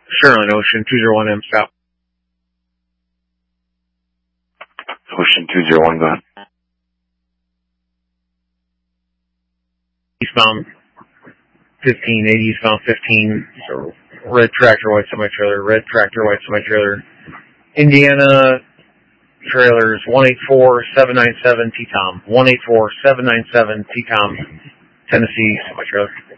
Sterling Ocean 201M, stop. Ocean 201, go ahead. Eastbound 15, 80 eastbound 15, so red tractor, white semi-trailer, red tractor, white semi-trailer. Indiana trailers 184797 T-Tom, 184797 T-Tom, Tennessee semi-trailer.